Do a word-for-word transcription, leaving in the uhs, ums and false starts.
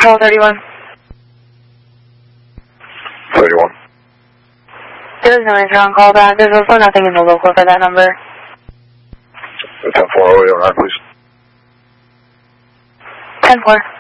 Control thirty-one. thirty-one. There is no answer on call back. There's also nothing in the local for that number. ten four oh eight oh nine, please. ten four.